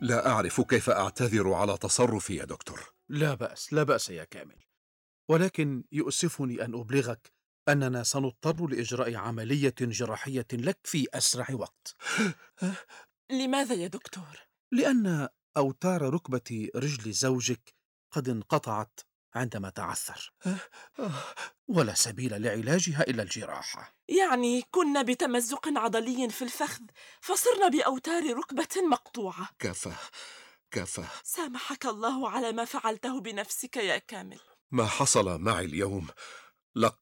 لا أعرف كيف أعتذر على تصرفي يا دكتور. لا بأس، لا بأس يا كامل، ولكن يؤسفني أن أبلغك أننا سنضطر لإجراء عملية جراحية لك في أسرع وقت، لماذا يا دكتور؟ لأن أوتار ركبة رجل زوجك قد انقطعت عندما تعثر، ولا سبيل لعلاجها إلا الجراحة. يعني كنا بتمزق عضلي في الفخذ فصرنا بأوتار ركبة مقطوعة. كفى كفى. سامحك الله على ما فعلته بنفسك يا كامل. ما حصل معي اليوم